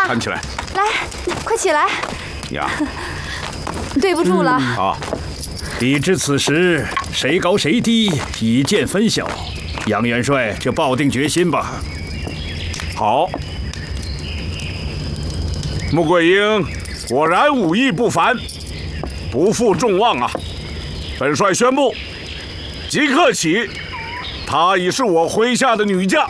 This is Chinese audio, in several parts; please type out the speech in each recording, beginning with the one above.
看起来。 来，快起来。 呀， 对不住了。 啊，比之此时谁高谁低，以见分晓。杨元帅就抱定决心吧。 好，穆桂英果然武艺不凡，不负众望啊！本帅宣布，即刻起，她已是我麾下的女将。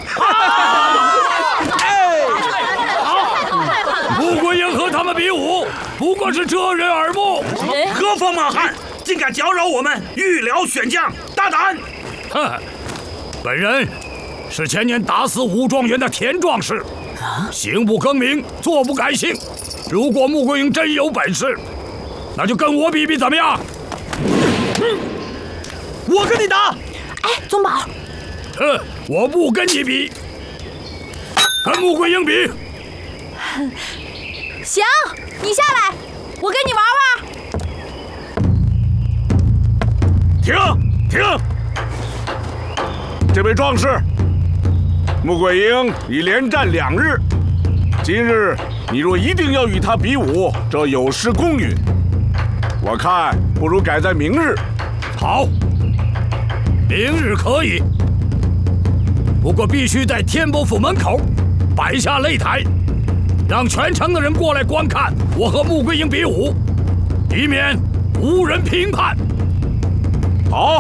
穆桂英和他们比武，不过是遮人耳目。 何方莽汉，竟敢搅扰我们御辽选将，大胆！ 哼，本人是前年打死武状元的田壮士，行不更名，坐不改姓。如果穆桂英真有本事，那就跟我比比怎么样？ 我跟你打！ 哎，宗保， 我不跟你比，跟穆桂英比。 行，你下来，我跟你玩停！这位壮士，穆桂英已连战2日，今日你若一定要与他比武，这有失公允。我看不如改在明日。 好，明日可以，不过必须在天波府门口摆下擂台，让全城的人过来观看我和穆桂英比武，以免无人评判。 好，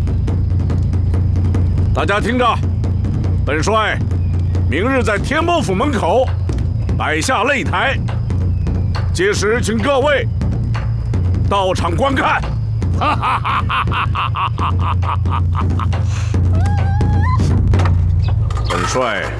大家听着，本帅明日在天波府门口摆下擂台，届时请各位到场观看。本帅